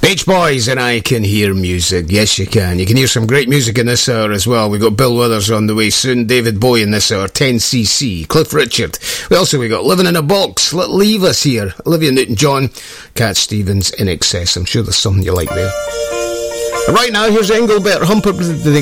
Beach Boys and I Can Hear Music. Yes, you can. You can hear some great music in this hour as well. We've got Bill Withers on the way soon, David Bowie in this hour, 10cc, Cliff Richard. We got Living in a Box, Leave Us here, Olivia Newton-John, Cat Stevens, In Excess. I'm sure there's something you like there. Right now, here's Engelbert Humperdinck.